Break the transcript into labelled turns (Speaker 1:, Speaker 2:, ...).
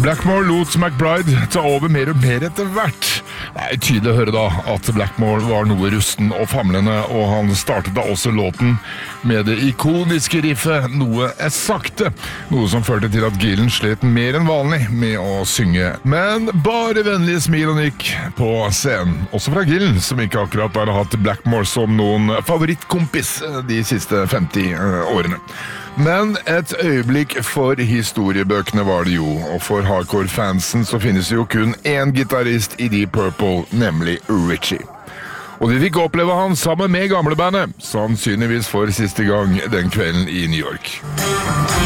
Speaker 1: Blackmore lot McBride ta over mer og mer etter hvert. Det er tydelig å høre da at Blackmore var noe rusten og famlende, og han startet da også låten med det ikoniske riffet Noe er sakte, noe som førte til at Gillen slet mer enn vanlig med å synge. Men bare vennlige smil og nikk på scenen, også fra Gillen, som ikke akkurat har hatt Blackmore som noen favorittkompis de siste 50 årene. Men et øyeblikk for historiebøkene var det jo, og for hardcore-fansen så finnes jo kun én gitarist i Deep Purple, nemlig Ritchie. Og vi fikk oppleve han sammen med gamlebandet, sannsynligvis for siste gang den kvelden i New York.